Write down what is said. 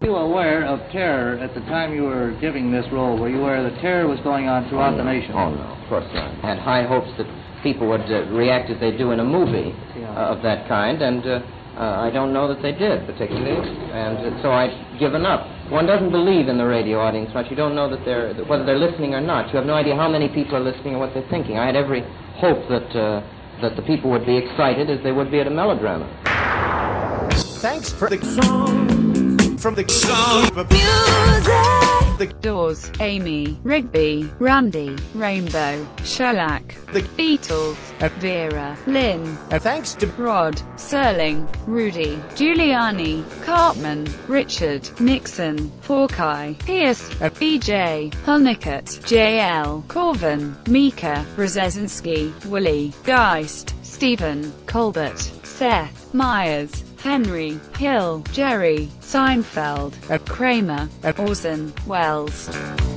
Were you aware of terror at the time you were giving this role? Were you aware that terror was going on throughout the nation? Oh, no, of course not. I had high hopes that people would react as they do in a movie of that kind, and I don't know that they did, particularly, and so I've given up. One doesn't believe in the radio audience much. You don't know that whether they're listening or not. You have no idea how many people are listening or what they're thinking. I had every hope that the people would be excited as they would be at a melodrama. Thanks for the song from the song for music. The Doors, Amy, Rigby, Randy, Rainbow, Shellac, The Beatles, Vera, Lynn, thanks to Rod Serling, Rudy Giuliani, Cartman, Richard Nixon, Hawkeye, Pierce, BJ Honeycutt, JL Corvin, Mika Brzezinski, Willie Geist, Stephen Colbert, Seth Meyers, Henry Hill, Jerry Seinfeld, Kramer, Orson Welles.